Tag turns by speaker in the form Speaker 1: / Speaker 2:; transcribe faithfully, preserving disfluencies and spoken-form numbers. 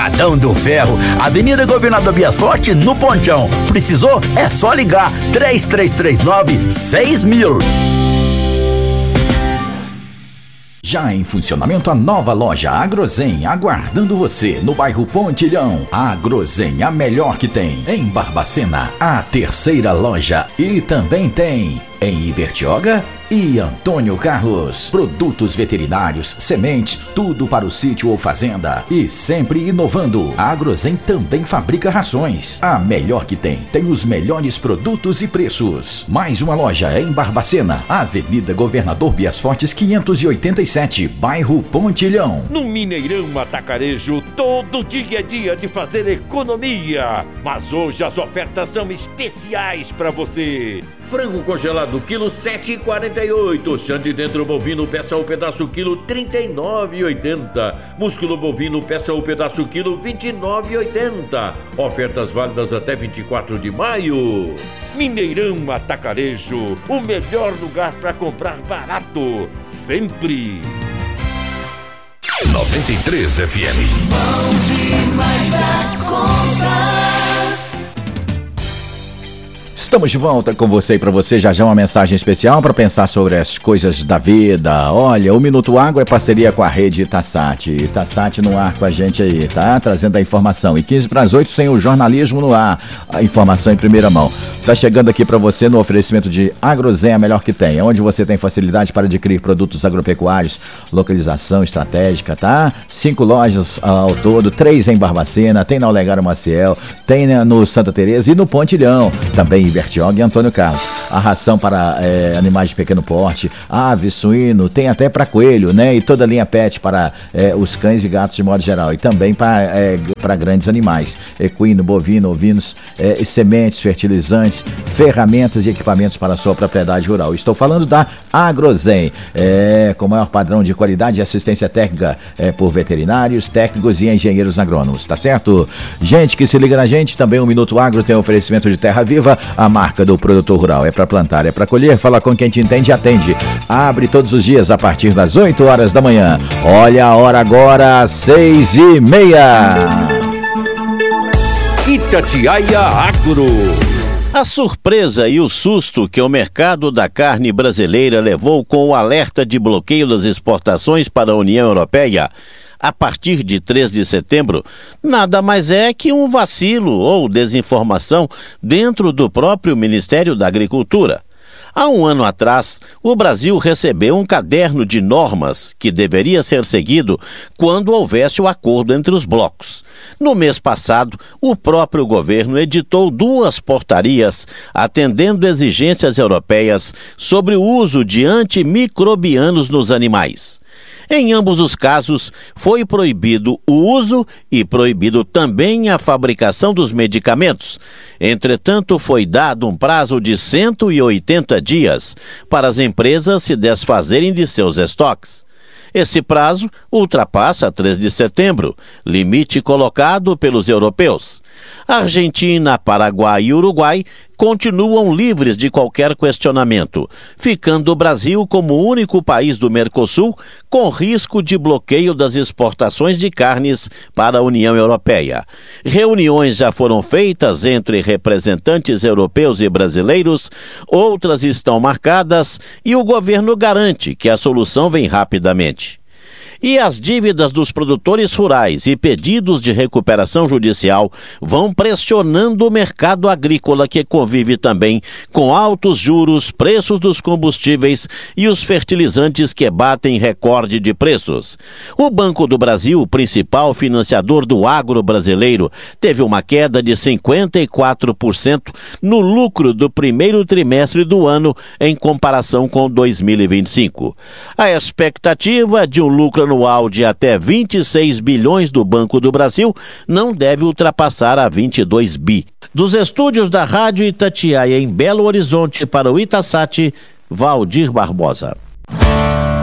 Speaker 1: Atacadão do Ferro, Avenida Governador Bias Forte, no Ponchão. Precisou? É só ligar três três três nove, seis mil.
Speaker 2: Já em funcionamento a nova loja Agrozen, aguardando você no bairro Pontilhão. Agrozen, a melhor que tem. Em Barbacena, a terceira loja. E também tem em Ibertioga e Antônio Carlos. Produtos veterinários, sementes, tudo para o sítio ou fazenda. E sempre inovando. A Agrozen também fabrica rações. A melhor que tem. Tem os melhores produtos e preços. Mais uma loja em Barbacena, Avenida Governador Bias Fortes quinhentos e oitenta e sete, bairro Pontilhão.
Speaker 3: No Mineirão Atacarejo, todo dia é dia de fazer economia. Mas hoje as ofertas são especiais para você. Frango congelado, quilo sete reais e quarenta e oito. Xande dentro bovino, peça o pedaço, quilo trinta e nove reais e oitenta centavos. Músculo bovino, peça o pedaço, quilo vinte e nove reais e oitenta centavos. Ofertas válidas até vinte e quatro de maio. Mineirão Atacarejo, o melhor lugar para comprar barato, sempre.
Speaker 4: noventa e três F M.
Speaker 5: Bom demais da conta.
Speaker 2: Estamos de volta com você e para você já já uma mensagem especial para pensar sobre as coisas da vida. Olha, o Minuto Água é parceria com a rede Itasat. Itasat no ar com a gente aí, tá? Trazendo a informação. E quinze para as oito tem o jornalismo no ar. A informação em primeira mão. Tá chegando aqui para você no oferecimento de Agrozen, a melhor que tem. Onde você tem facilidade para adquirir produtos agropecuários, localização estratégica, tá? Cinco lojas ao todo, três em Barbacena, tem na Olegário Maciel, tem no Santa Teresa e no Pontilhão. Também em Ibertioga e Antônio Carlos. A ração para é, animais de pequeno porte, ave, suíno, tem até para coelho, né? E toda a linha pet para é, os cães e gatos de modo geral. E também para é, para grandes animais, equino, bovino, ovinos, é, e sementes, fertilizantes, ferramentas e equipamentos para a sua propriedade rural. Estou falando da Agrozen, é, com o maior padrão de qualidade e assistência técnica é, por veterinários, técnicos e engenheiros agrônomos, tá certo? Gente que se liga na gente, também o Minuto Agro tem oferecimento de Terra Viva, a marca do produtor rural. É para plantar, é para colher, fala com quem te entende e atende. Abre todos os dias a partir das oito horas da manhã. Olha a hora agora, seis e meia.
Speaker 3: Itatiaia Agro.
Speaker 6: A surpresa e o susto que o mercado da carne brasileira levou com o alerta de bloqueio das exportações para a União Europeia a partir de três de setembro, nada mais é que um vacilo ou desinformação dentro do próprio Ministério da Agricultura. Há um ano atrás, o Brasil recebeu um caderno de normas que deveria ser seguido quando houvesse o acordo entre os blocos. No mês passado, o próprio governo editou duas portarias atendendo exigências europeias sobre o uso de antimicrobianos nos animais. Em ambos os casos, foi proibido o uso e proibido também a fabricação dos medicamentos. Entretanto, foi dado um prazo de cento e oitenta dias para as empresas se desfazerem de seus estoques. Esse prazo ultrapassa três de setembro, limite colocado pelos europeus. Argentina, Paraguai e Uruguai continuam livres de qualquer questionamento, ficando o Brasil como o único país do Mercosul com risco de bloqueio das exportações de carnes para a União Europeia. Reuniões já foram feitas entre representantes europeus e brasileiros, outras estão marcadas e o governo garante que a solução vem rapidamente. E as dívidas dos produtores rurais e pedidos de recuperação judicial vão pressionando o mercado agrícola, que convive também com altos juros, preços dos combustíveis e os fertilizantes que batem recorde de preços. O Banco do Brasil, principal financiador do agro brasileiro, teve uma queda de cinquenta e quatro por cento no lucro do primeiro trimestre do ano em comparação com dois mil e vinte e cinco. A expectativa de um lucro anual de até vinte e seis bilhões do Banco do Brasil não deve ultrapassar a vinte e dois bi. Dos estúdios da Rádio Itatiaia em Belo Horizonte para o Itasat, Valdir Barbosa.